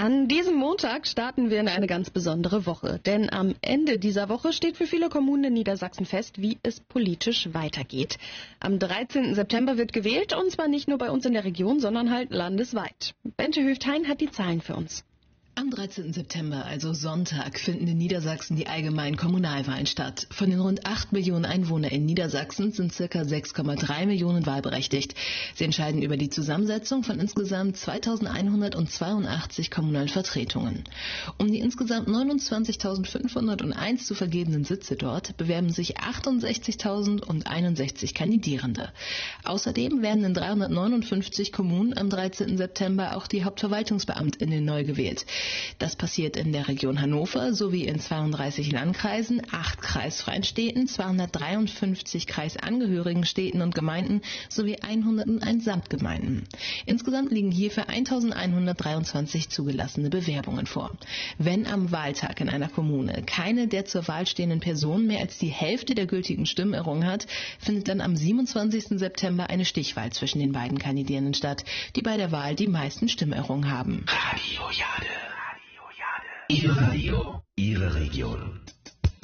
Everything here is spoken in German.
An diesem Montag starten wir in eine ganz besondere Woche, denn am Ende dieser Woche steht für viele Kommunen in Niedersachsen fest, wie es politisch weitergeht. Am 13. September wird gewählt, und zwar nicht nur bei uns in der Region, sondern halt landesweit. Bente Höft-Hein hat die Zahlen für uns. Am 13. September, also Sonntag, finden in Niedersachsen die allgemeinen Kommunalwahlen statt. Von den rund 8 Millionen Einwohnern in Niedersachsen sind ca. 6,3 Millionen wahlberechtigt. Sie entscheiden über die Zusammensetzung von insgesamt 2182 kommunalen Vertretungen. Um die insgesamt 29.501 zu vergebenen Sitze dort bewerben sich 68.061 Kandidierende. Außerdem werden in 359 Kommunen am 13. September auch die Hauptverwaltungsbeamtinnen neu gewählt. Das passiert in der Region Hannover sowie in 32 Landkreisen, 8 kreisfreien Städten, 253 kreisangehörigen Städten und Gemeinden sowie 101 Samtgemeinden. Insgesamt liegen hierfür 1123 zugelassene Bewerbungen vor. Wenn am Wahltag in einer Kommune keine der zur Wahl stehenden Personen mehr als die Hälfte der gültigen Stimmen errungen hat, findet dann am 27. September eine Stichwahl zwischen den beiden Kandidierenden statt, die bei der Wahl die meisten Stimmen errungen haben. Radio Jade. Ihr Radio, Ihre Region.